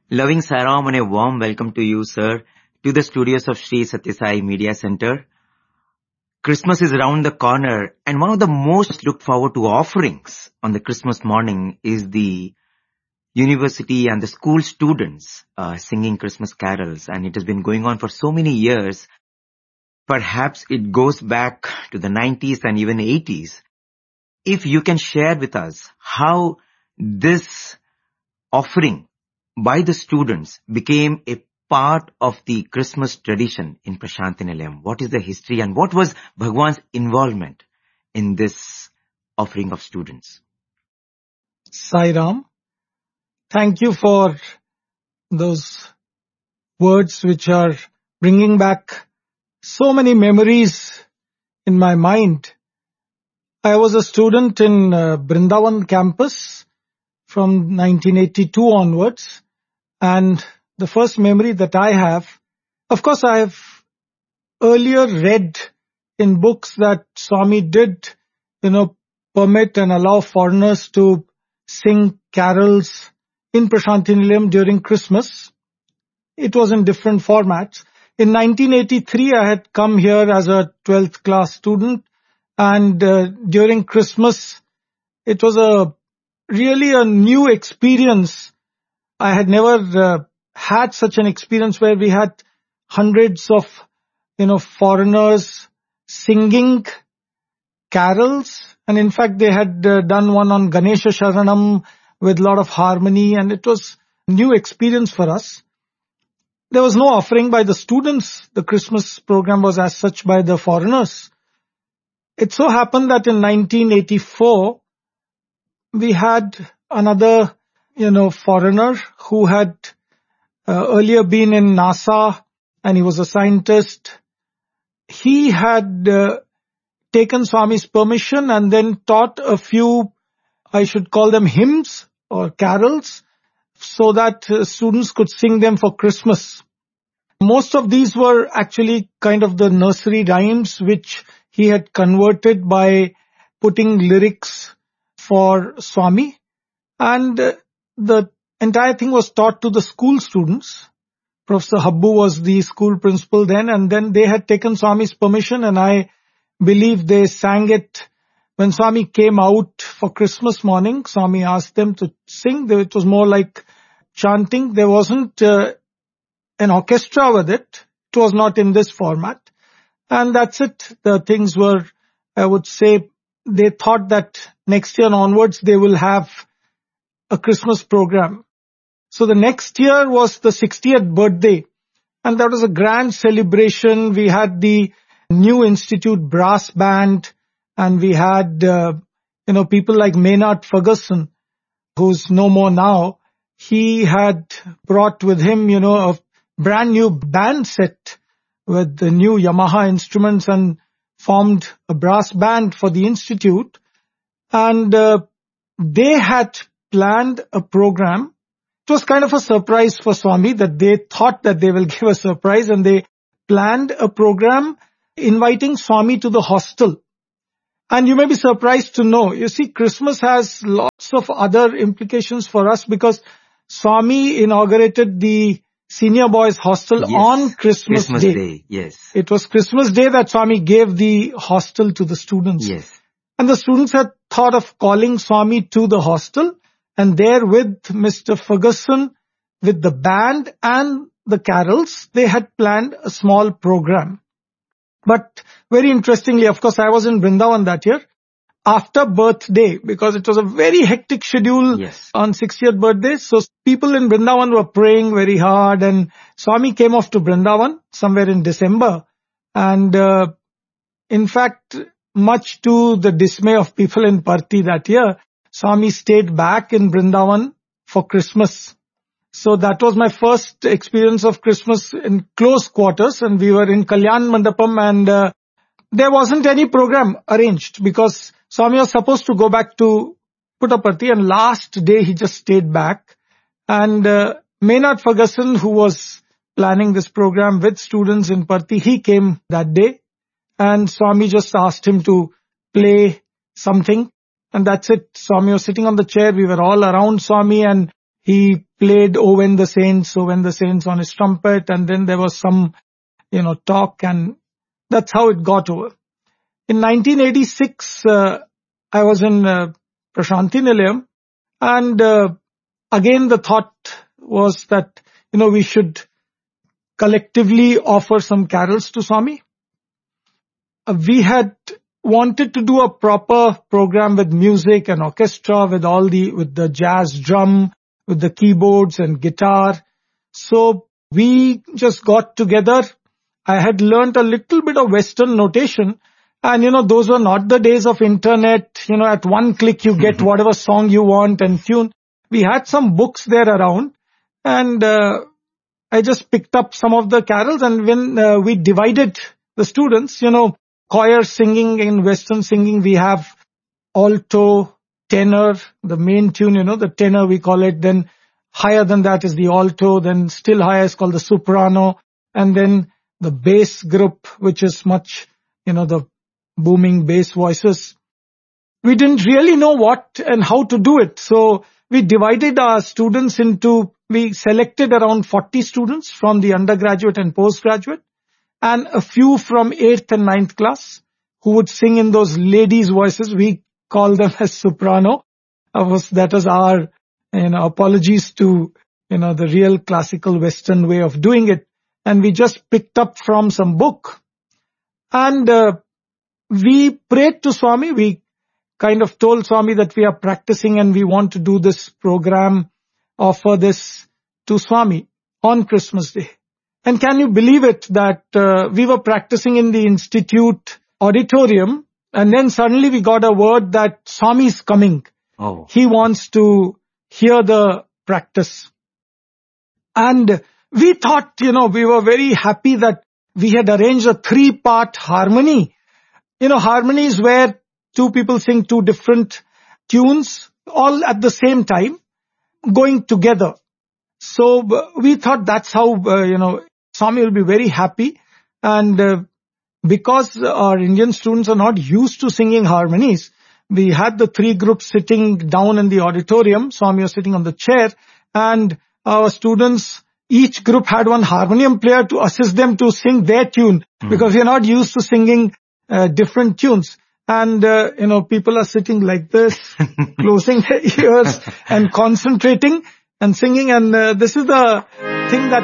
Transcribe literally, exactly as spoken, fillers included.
Loving Sairam and a warm welcome to you, sir, to the studios of Sri Sathya Sai Media Center. Christmas is around the corner, and one of the most looked forward to offerings on the Christmas morning is the university and the school students uh, singing Christmas carols, and it has been going on for so many years. Perhaps it goes back to the nineties and even eighties. If you can share with us how this offering by the students became a part of the Christmas tradition in Prasanthi Nilayam. What is the history and what was Bhagwan's involvement in this offering of students? Sai Ram, thank you for those words which are bringing back so many memories in my mind. I was a student in uh, Brindavan campus from nineteen eighty-two onwards, and the first memory that I have, of course I have earlier read in books that Swami did, you know, permit and allow foreigners to sing carols in Prasanthi Nilayam during Christmas. It was in different formats. In nineteen eighty-three, I had come here as a twelfth class student, and uh, during Christmas, it was a really a new experience. I had never uh, had such an experience where we had hundreds of, you know, foreigners singing carols. And in fact, they had uh, done one on Ganesha Sharanam with a lot of harmony, and it was a new experience for us. There was no offering by the students. The Christmas program was as such by the foreigners. It so happened that in nineteen eighty-four, we had another, you know, foreigner who had uh, earlier been in NASA, and he was a scientist. He had uh, taken Swami's permission and then taught a few, I should call them hymns or carols, so that uh, students could sing them for Christmas. Most of these were actually kind of the nursery rhymes which he had converted by putting lyrics for Swami, and uh, the entire thing was taught to the school students. Professor Habbu was the school principal then, and then they had taken Swami's permission, and I believe they sang it when Swami came out for Christmas morning. Swami asked them to sing. It was more like chanting. There wasn't uh, an orchestra with it. It was not in this format. And that's it. The things were, I would say, they thought that next year onwards they will have a Christmas program. So the next year was the sixtieth birthday, and that was a grand celebration. We had the New Institute brass band, and we had, uh, you know, people like Maynard Ferguson, who's no more now. He had brought with him, you know, a brand new band set with the new Yamaha instruments and formed a brass band for the Institute. And uh, they had planned a program. It was kind of a surprise for Swami that they thought that they will give a surprise, and they planned a program inviting Swami to the hostel. And you may be surprised to know, you see, Christmas has lots of other implications for us because Swami inaugurated the Senior Boys Hostel Yes, on Christmas, Christmas Day. Day. Yes. It was Christmas Day that Swami gave the hostel to the students. Yes. And the students had thought of calling Swami to the hostel, and there with Mister Ferguson, with the band and the carols, they had planned a small program. But very interestingly, of course, I was in Vrindavan that year. After birthday, because it was a very hectic schedule Yes. on sixtieth birthday, so people in Vrindavan were praying very hard, and Swami came off to Vrindavan somewhere in December. And uh, in fact, much to the dismay of people in Parthi that year, Swami stayed back in Vrindavan for Christmas. So that was my first experience of Christmas in close quarters, and we were in Kalyan Mandapam, and uh, there wasn't any program arranged because Swami was supposed to go back to Puttaparthi, and last day he just stayed back. And uh, Maynard Ferguson, who was planning this program with students in Parthi, he came that day, and Swami just asked him to play something, and that's it. Swami was sitting on the chair. We were all around Swami, and he played "O When the Saints, O When the Saints" on his trumpet, and then there was some, you know, talk, and that's how it got over. In nineteen eighty-six, uh, I was in uh, Prashanthi Nilayam, and uh, again the thought was that, you know, we should collectively offer some carols to Swami. Uh, we had wanted to do a proper program with music and orchestra, with all the, with the jazz drum, with the keyboards and guitar. So we just got together. I had learnt a little bit of Western notation, and you know, those were not the days of internet. You know, at one click you get whatever song you want and tune. We had some books there around, and uh, I just picked up some of the carols, and when uh, we divided the students, you know, choir singing, in Western singing we have alto, tenor, the main tune, you know, the tenor we call it, then higher than that is the alto, then still higher is called the soprano, and then the bass group, which is much, you know, the booming bass voices. We didn't really know what and how to do it, so we divided our students into, we selected around forty students from the undergraduate and postgraduate, and a few from eighth and ninth class who would sing in those ladies' voices. We call them as soprano. Of course, that was our, you know, apologies to, you know, the real classical Western way of doing it. And we just picked up from some book. And uh, we prayed to Swami. We kind of told Swami that we are practicing and we want to do this program, offer this to Swami on Christmas Day. And can you believe it that uh, we were practicing in the institute auditorium, and then suddenly we got a word that Swami is coming. Oh. He wants to hear the practice. And we thought, you know, we were very happy that we had arranged a three-part harmony. You know, harmony is where two people sing two different tunes all at the same time, going together. So uh, we thought that's how, uh, you know, Swami will be very happy. And uh, because our Indian students are not used to singing harmonies, we had the three groups sitting down in the auditorium. Swami was sitting on the chair, and our students, each group had one harmonium player to assist them to sing their tune, mm. because we are not used to singing uh, different tunes. And, uh, you know, people are sitting like this, closing their ears and concentrating and singing. And uh, this is the thing that